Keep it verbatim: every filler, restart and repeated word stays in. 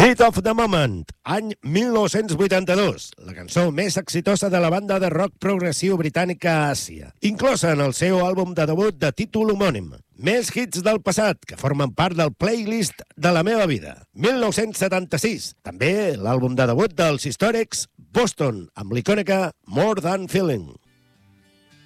Heat of the Moment, any mil nou-cents vuitanta-dos, la cançó més exitosa de la banda de rock progressiu britànica a Àsia, inclosa en el seu àlbum de debut de títol homònim. Més hits del passat que formen part del playlist de la meva vida. mil nou-cents setanta-sis, també l'àlbum de debut dels Historics, Boston, amb l'icònica More Than Feeling.